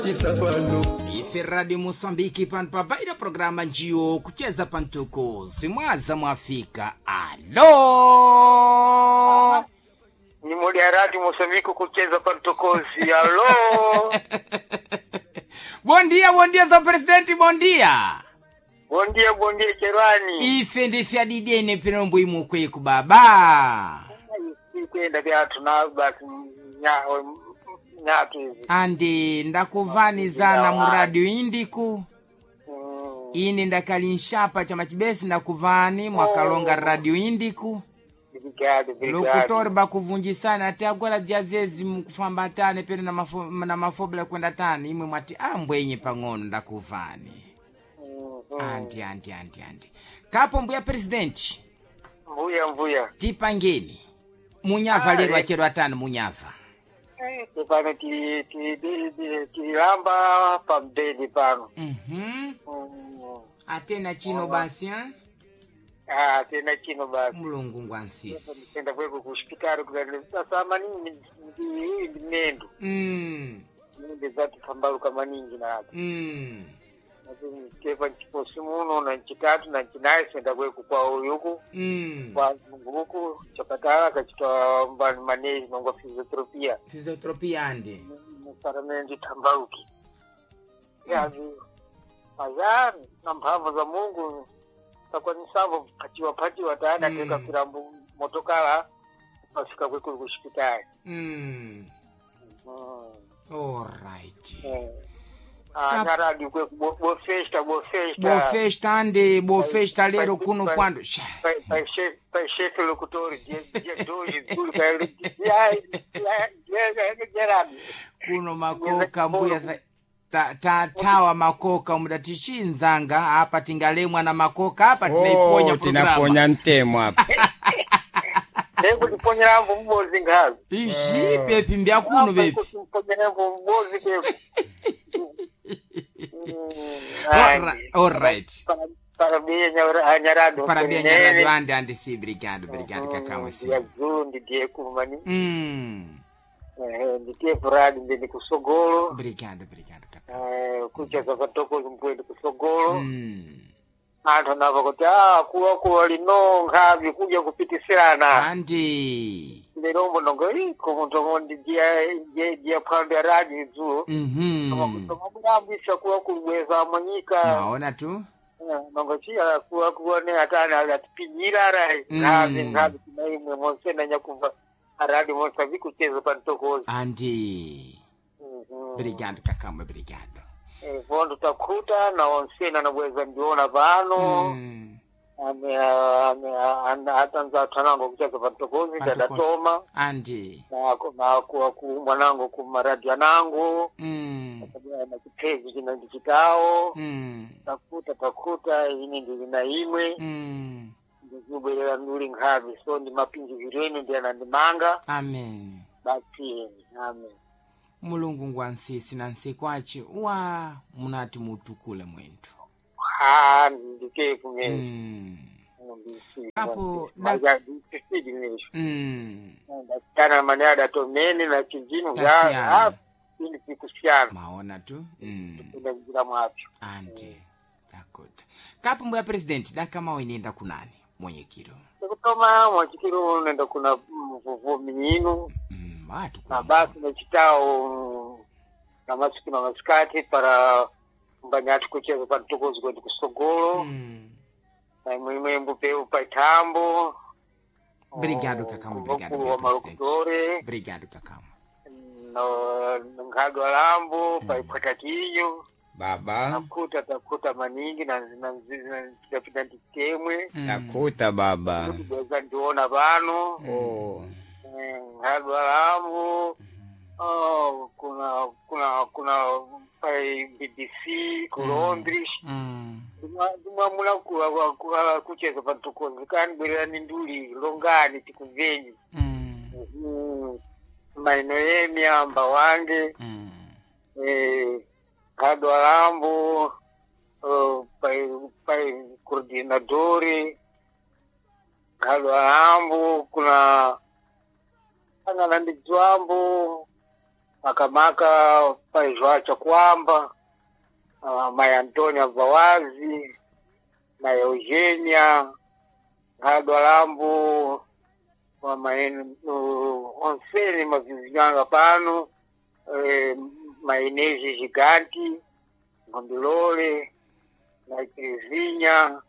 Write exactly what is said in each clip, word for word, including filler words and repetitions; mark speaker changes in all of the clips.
Speaker 1: Ife Radio Mosambiki pan pabaira programa njio kucheza pantuko simwaza mwafika. Alo
Speaker 2: ni modi ya Radio Mosambiki kucheza pantukozi. Alo
Speaker 1: Bom dia, bom dia za presidente, bom dia.
Speaker 2: Bom dia, bom dia Cherwani.
Speaker 1: Ife ndife adidene pinombo imukwe kubaba.
Speaker 2: Ikwenda vya tunabaki nyawe nyatu.
Speaker 1: Andi ndakuvani zana mu radio indiku. Mm. Ini ndakalinshapa chama chibesi ndakuvani mwakalonga radio indiku.
Speaker 2: Obrigado, obrigado.
Speaker 1: Lokutor bakuvunjisana ati agora diazezi mukufamba tane pere na mafo, na mafobla kwenda tane imwe mwati ambwenye pangono ndakuvani. Mm. Andi andi andi andi. Kapo mbuya president.
Speaker 2: Mbuya mbuya.
Speaker 1: Tipangeni. Munyava lero achero atano munyava.
Speaker 2: Pano ti ti ti ti lamba pambeni pano.
Speaker 1: Mhm. Atena chino basi ha?
Speaker 2: Ah, tena chino basi.
Speaker 1: Mulungu ngwansisi.
Speaker 2: Nenda kwe ku hospitali kuzali sasa manini ndi nendo.
Speaker 1: Mm.
Speaker 2: Ndi zati kambalu kama ningi na hapa.
Speaker 1: Mm.
Speaker 2: Ndio kepa chiposimuno na chitatu na chinaye senda kwe kwa uyuku.
Speaker 1: Mm.
Speaker 2: Kwa nguku chapatala kachitoa mbani manezi mango fizotropia.
Speaker 1: Fizotropia ande.
Speaker 2: Mparamendi tambaruki. Yazi. Azani na mphamvu za Mungu takwa nisavo pachiwa pachiwa taana mm. Teka kirambu motokala pasika kwe ku hospitali.
Speaker 1: Mm. Mm. All right.
Speaker 2: Mm. Ah, naradi kwe bo festa bo festa.
Speaker 1: Bo festa ande bo festa lero kuno quando.
Speaker 2: Pai pai chef pai chef locutor dia dia dois tudo kai. Ya ya ya
Speaker 1: kuno makoka mbuya ta ta tawa makoka mudatishi nzanga hapa tingalemwa na makoka hapa tunaiponya
Speaker 3: oh, programa. Tunaponya ntemo hapa.
Speaker 2: Hebu niponya rambo mbozi ngazi.
Speaker 1: Ishi oh. Pepi mbya kuno bepi.
Speaker 2: Niponya rambo mbozi pepi.
Speaker 1: All right.
Speaker 2: Parabéns anyarado.
Speaker 1: Parabéns anyarado ande ande si obrigado, obrigado kakao si.
Speaker 2: Ya zundi die kumani.
Speaker 1: Mm.
Speaker 2: Eh, ndiye furadi ndeni kusogolo.
Speaker 1: Obrigado, obrigado kakao.
Speaker 2: Eh, kucheza katoko mpwende kusogolo.
Speaker 1: Mm.
Speaker 2: Anto nava kuti ah kuwa kuwa lino ngavi kuja kupitisirana.
Speaker 1: Andi.
Speaker 2: Lero ndongo iko muntu ndi dia dia dia pande radio zu.
Speaker 1: Mhm.
Speaker 2: Kama kama bisha kuwa kuweza manyika.
Speaker 1: Naona tu.
Speaker 2: Ndongo chia kuwa kuwa ne atana atipinira rai. Ngavi ngavi tunaimwe monsena nyakuva radio Mosambiki kucheza pantokozi.
Speaker 1: Andi. Mhm. Obrigado kakao, obrigado.
Speaker 2: Eh, vondo takuta na onsena na bweza ndiona vano. Mm. Ame ame atanza tanango kucheza pantokozi ndadatoma.
Speaker 1: Andi.
Speaker 2: Na na kwa ku mwanango ku maradio nangu.
Speaker 1: Mm.
Speaker 2: Na kipezi kina ndikitao.
Speaker 1: Mm.
Speaker 2: Takuta takuta ini ndi na imwe.
Speaker 1: Mm.
Speaker 2: Ndizubelera nduli ngavi so ndi mapinji vireni ndi anandimanga.
Speaker 1: Amen.
Speaker 2: Basi amen.
Speaker 1: Mulungu ngwansisi na nsikwachi wa munati mutukule mwentu.
Speaker 2: Ah, ndike kumeni.
Speaker 1: Mm.
Speaker 2: Ndisi.
Speaker 1: Hapo
Speaker 2: da ndisi nisho.
Speaker 1: Mm.
Speaker 2: Ndakana manada tomeni na kijinu ya hapo ili sikusiana.
Speaker 1: Maona tu. Mm.
Speaker 2: Ndio njira mwapi.
Speaker 1: Ante. Takuta. Kapo mbuya president da kama wenenda kunani mwenye kiro.
Speaker 2: Kutoma mwachikiro nenda kuna mvuvu mininu.
Speaker 1: Mm, watu
Speaker 2: kuna. Na basi na chitao na masiku na maskati para mbanyatu kucheza pantokozi kwa kusogolo. Mm. Na mwime mbupe upaitambo.
Speaker 1: Obrigado kakamo, obrigado president. Obrigado kakamo.
Speaker 2: No ngado lambo mm. Paipatakinyo.
Speaker 3: Baba.
Speaker 2: Takuta takuta maningi na na na temwe.
Speaker 3: Takuta baba.
Speaker 2: Kuweza ndiona bano.
Speaker 3: Oh.
Speaker 2: Ngado lambo. Oh, kuna kuna kuna pai B B C Londres. Mm. Duma mula ku ku kucheza pantokozi kan bera nduli longani tikuvenyi. Mm. Mm. Maino yemi amba wange. Mm. Eh Kado Alambo, uh, pai pai coordinadori, Kado Alambo, kuna ana nandi Jambo, makamaka paizwacha kwamba uh, Mai Antonia Vawazi na Eugenia Hadwalambo wa maeni uh, onseni mavizinyanga pano eh, Mainezi Giganti Ngombilole na Terezinha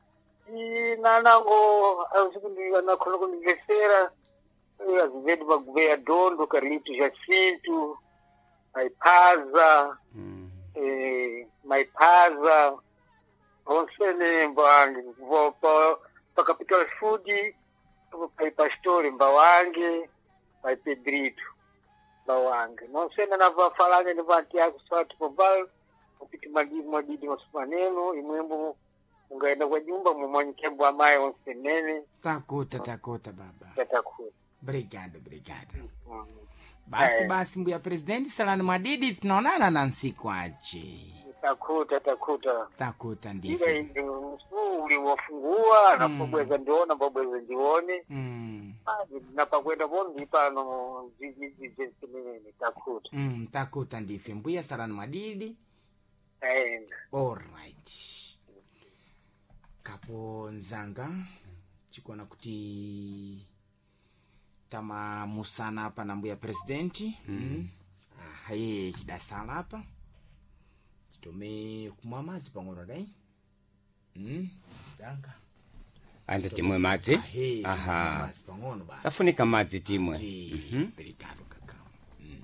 Speaker 2: nanango azikundi nakhola kunivesera azivedu vaguveya Dondo Carlito Jacinto Maipaza
Speaker 3: Mm.
Speaker 2: eh, Maipaza onsene mbangi pa pa Capital Food pa Pastori Mbawange pa Pedrito Mbawange nonsene navafalanga ni vanti yako swati pobal kupiti madidi madidi masumaneno imwembo ungaenda kwa nyumba mumwanyikembo amaye onsenene
Speaker 1: Takuta takuta baba.
Speaker 2: tatakuwa.
Speaker 1: Obrigado, obrigado.
Speaker 2: Mm.
Speaker 1: Basi
Speaker 2: Eh.
Speaker 1: basi mbuya presidenti salani mwadidi tunaonana na nsiku ache.
Speaker 2: Takuta takuta.
Speaker 1: Takuta
Speaker 2: Ile
Speaker 1: ndife.
Speaker 2: ndio uliwafungua na
Speaker 1: Mm.
Speaker 2: pobweza ndiona pobweza ndione.
Speaker 1: Mm.
Speaker 2: Napakwenda bondi pano jiji jensinene takuta.
Speaker 1: Mm, takuta ndife mbuya salani mwadidi.
Speaker 2: Aenda.
Speaker 1: Alright. Kapo nzanga chikona kuti tama musana hapa na mbuya presidenti. Mm. Ah, ye chidasala hapa. Chitome kumamazi pangono dai. Mm. Danga.
Speaker 3: Anda timwe madzi.
Speaker 1: Ahe.
Speaker 3: Aha.
Speaker 1: Kumamazi pangono basi.
Speaker 3: Safunika madzi timwe.
Speaker 1: Ji. Obrigado, Cacau. Mm.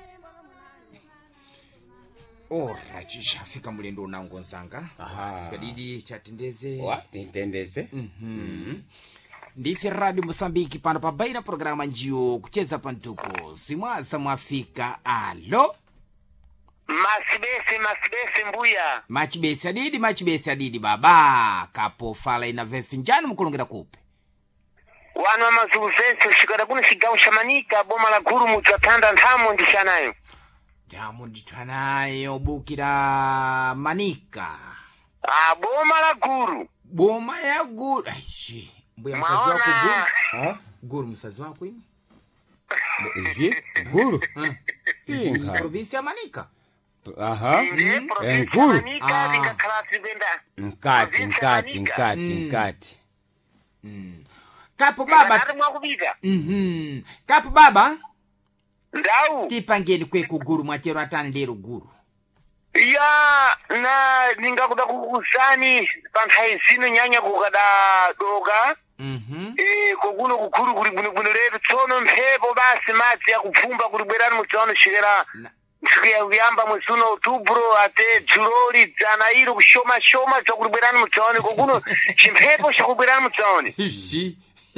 Speaker 1: Ora chishafika mulendo unango nzanga.
Speaker 3: Aha.
Speaker 1: Sipedidi chatendeze.
Speaker 3: Wa, nitendeze.
Speaker 1: Mhm. Ndife Radio Mosambiki pano pa baina programa njio kucheza pantuko. Simwaza mwafika. Alo.
Speaker 2: Masibesi masibesi mbuya.
Speaker 1: Machibesi adidi machibesi adidi baba. Kapo fala ina vefi njani mkulongera kupe.
Speaker 2: Wanu wa mazuzenso shikada kuna shigawu shamanika boma la guru muzatanda ntamo ndishanayo.
Speaker 1: Jamu nditwanayo bukira manika.
Speaker 2: Ah, boma la guru.
Speaker 1: Boma ya guru. Aishi. Mbuya msazi
Speaker 2: Maona.
Speaker 1: wako guru.
Speaker 3: Ha?
Speaker 1: Guru msazi wako imi.
Speaker 3: Izi? Guru?
Speaker 1: Ha.
Speaker 3: Inga.
Speaker 1: Provinsi ya manika.
Speaker 3: Aha.
Speaker 2: Ndiye
Speaker 1: Mm.
Speaker 2: provinsi
Speaker 3: Guru.
Speaker 2: manika
Speaker 1: Ah.
Speaker 2: vikakalasi venda.
Speaker 3: Nkati,
Speaker 2: Provinsi
Speaker 3: nkati,
Speaker 2: Manika.
Speaker 3: nkati,
Speaker 1: Mm.
Speaker 3: nkati.
Speaker 1: Mm. Kapo baba.
Speaker 2: Nari mwakubita.
Speaker 1: Mhm. Kapo baba.
Speaker 2: Ndau.
Speaker 1: Tipangeni kwe kuguru mwachero atani lero guru.
Speaker 2: Ya na ningakuda kukusani panthai zino nyanya kukada doga.
Speaker 1: Mhm.
Speaker 2: Eh kokuno kukuru kuli buni buni letu tsono mphepo basi madzi ya kupfumba kuli bwerani mutsono shikera
Speaker 1: Na-
Speaker 2: sikia kuyamba mwezi Outubro ate Juloli dzana iro kushoma shoma tsokuli bwerani mutsono kokuno chimphepo chakubwerani mutsono.
Speaker 1: Ishi.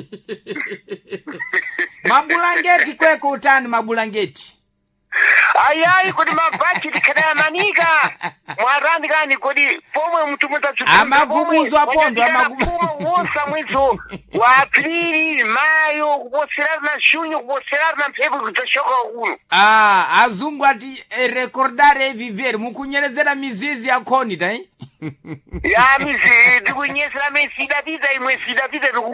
Speaker 1: Mabulangeti kweko utani mabulangeti.
Speaker 2: Ayayi kodi mabhachi tikadaya manika mwarandi kani kodi pomwe mtu mutatu
Speaker 1: Amagubuzo apondo, amagubu-
Speaker 2: wosa mwezi wa Aprili Mayo kuposerana na shunyo kuposerana na mphepo kutashoka kuno.
Speaker 1: Ah, azungu ati eh, recordare vivere mukunyerezera mizizi ya koni dai.
Speaker 2: Ya mizi tikunyesera mesida tita imwe sida tita